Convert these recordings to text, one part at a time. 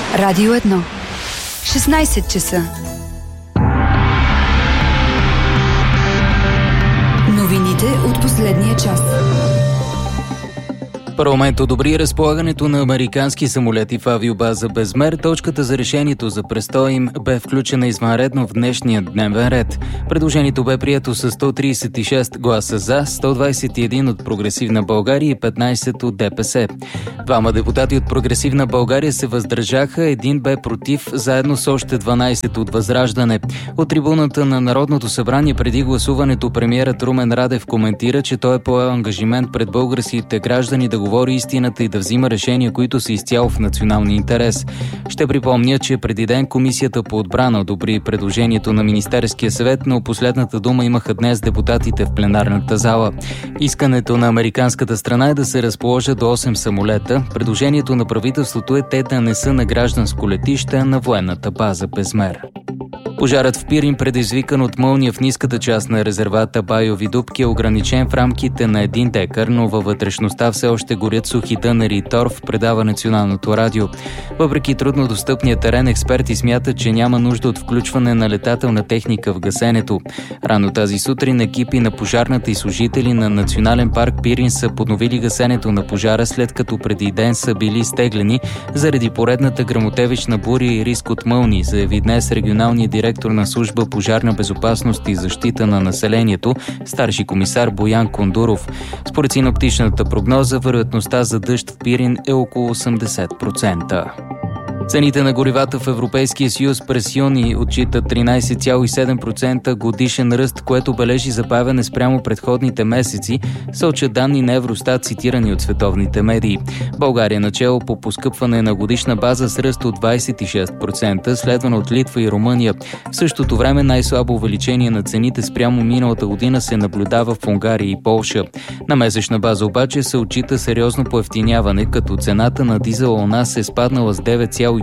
Радио 1. 16 часа. Новините от последния час. Парламент одобри разполагането на американски самолети в авиобаза Безмер. Точката за решението за престоя им бе включена извънредно в днешния дневен ред. Предложението бе прието с 136 гласа за, 121 от Прогресивна България и 15 от ДПС. Двама депутати от Прогресивна България се въздържаха, един бе против, заедно с още 12 от Възраждане. От трибуната на Народното събрание преди гласуването премиерът Румен Радев коментира, че той е поел ангажимент пред българските граждани да говори истината и да взима решения, които са изцяло в националния интерес. Ще припомня, че преди ден Комисията по отбрана одобри предложението на Министерския съвет, но последната дума имаха днес депутатите в пленарната зала. Искането на американската страна е да се разположат до 8 самолета. Предложението на правителството е те да не са на гражданско летище, а на военната база Безмер. Пожарът в Пирин, предизвикан от мълния в ниската част на резервата Байови дупки, е ограничен в рамките на 1 декар, но във вътрешността все още горят сухи дънери и торф, предава Националното радио. Въпреки трудно достъпния терен, експерти смятат, че няма нужда от включване на летателна техника в гасенето. Рано тази сутрин екипи на пожарната и служители на Национален парк Пирин са подновили гасенето на пожара, след като преди ден са били стеглени заради поредната гръмотевична буря и риск от мълни, заяви днес регионалният директор на служба пожарна безопасност и защита на населението, старши комисар Боян Кондуров. Според синоптичната прогноза, вероятността за дъжд в Пирин е около 80%. Цените на горивата в Европейския съюз през юни отчитат 13,7% годишен ръст, което бележи забавяне спрямо предходните месеци, сочат данни на Евростат, цитирани от световните медии. България начело по поскъпване на годишна база с ръст от 26%, следвано от Литва и Румъния. В същото време най-слабо увеличение на цените спрямо миналата година се наблюдава в Унгария и Полша. На месечна база обаче се отчита сериозно поевтиняване, като цената на дизела у нас е спаднала с 9,4%.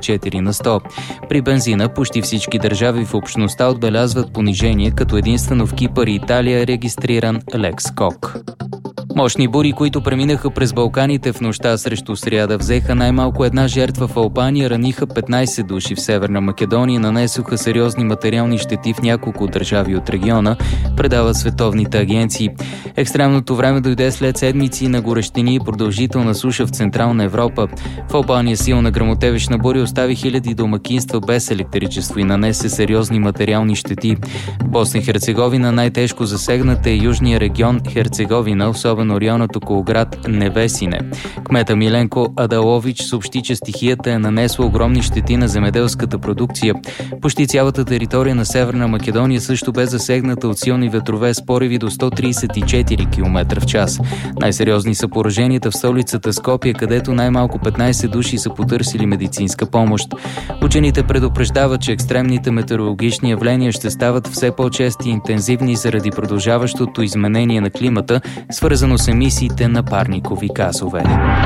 При бензина почти всички държави в общността отбелязват понижение, като единствено в Кипър и Италия е регистриран лек скок. Мощни бури, които преминаха през Балканите в нощта срещу сряда, взеха най-малко една жертва в Албания, раниха 15 души в Северна Македония, нанесоха сериозни материални щети в няколко държави от региона, предават световните агенции. Екстремното време дойде след седмици на горещини и продължителна суша в Централна Европа. В Албания силна гръмотевична буря остави хиляди домакинства без електричество и нанесе сериозни материални щети. В Босна и Херцеговина най-тежко засегнат е южния регион Херцеговина, особено районът около град Невесине. Кмета Миленко Адалович съобщи, че стихията е нанесла огромни щети на земеделската продукция. Почти цялата територия на Северна Македония също бе засегната от силни ветрове с пориви до 134 км в час. Най-сериозни са пораженията в столицата Скопие, където най-малко 15 души са потърсили медицинска помощ. Учените предупреждават, че екстремните метеорологични явления ще стават все по-чести и интензивни заради продължаващото изменение на климата, свързано с емисиите на парникови газове.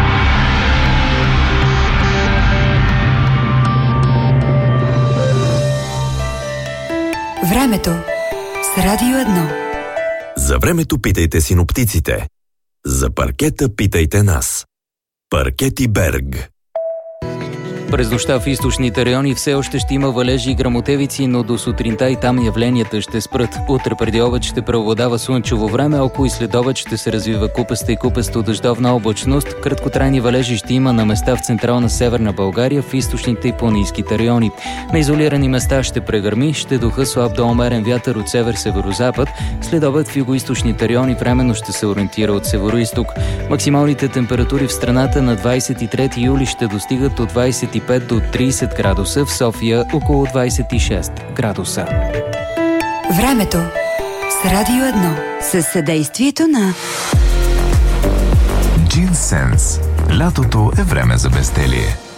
Времето с Радио 1. За времето питайте синоптиците. За паркета питайте нас. Паркети Берг. През нощта в източните райони все още ще има валежи и гръмотевици, но до сутринта и там явленията ще спрат. Утре преди обед ще преобладава слънчево време, а около и след обед ще се развива купеста и купесто дъждовна облачност. Краткотрайни валежи ще има на места в централна Северна България, в източните и планинските райони. На изолирани места ще прегърми, ще духа слаб до умерен вятър от север-северозапад. След обед в югоизточните райони временно ще се ориентира от североизток. Максималните температури в страната на 23 юли ще достигат от 25 до 30 градуса, в София около 26 градуса. Времето с Радио 1 със съдействието на Джинсенс. Лятото е време за безделие.